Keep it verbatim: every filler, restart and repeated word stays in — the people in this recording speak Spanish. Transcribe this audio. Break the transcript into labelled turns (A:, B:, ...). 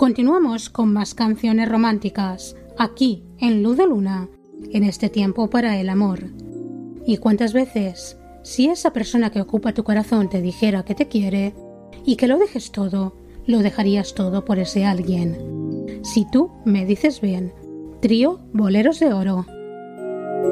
A: Continuamos con más canciones románticas, aquí en Luz de Luna, en este tiempo para el amor. ¿Y cuántas veces, si esa persona que ocupa tu corazón te dijera que te quiere y que lo dejes todo, lo dejarías todo por ese alguien? Si tú me dices bien, trío Boleros de Oro.